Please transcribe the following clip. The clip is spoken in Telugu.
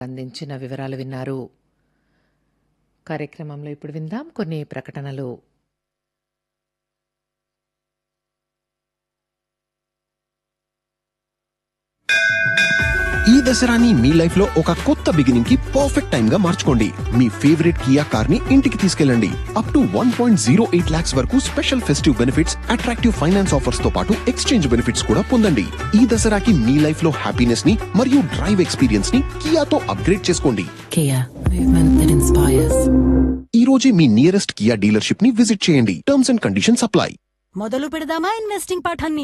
అందించిన వివరాలు విన్నారు. కార్యక్రమంలో ఇప్పుడు విందాం కొన్ని ప్రకటనలు. ఈ దసరాని మీ లైఫ్ లో ఒక కొత్త బిగినింగ్ కి పర్ఫెక్ట్ టైం గా మార్చుకోండి. మీ ఫేవరెట్ కియా కార్ ని ఇంటికి తీసుకెళ్ళండి. అప్ టు 1.08 lakhs వరకు special festive benefits, attractive finance offers తో పాటు ఎక్స్చేంజ్ బెనిఫిట్స్ కూడా పొందండి. ఈ దసరాకి మీ లైఫ్ లో హ్యాపీనెస్ ని మరియు డ్రైవ్ ఎక్స్పీరియన్స్ ని కియాతో అప్గ్రేడ్ చేసుకోండి. Kia, movement that inspires. ఈ రోజే మీ నియరెస్ట్ కియా డీలర్షిప్ ని విజిట్ చేయండి. Terms and conditions apply. మొదలు పెడదామా ఇన్వెస్టింగ్ పాఠాన్ని?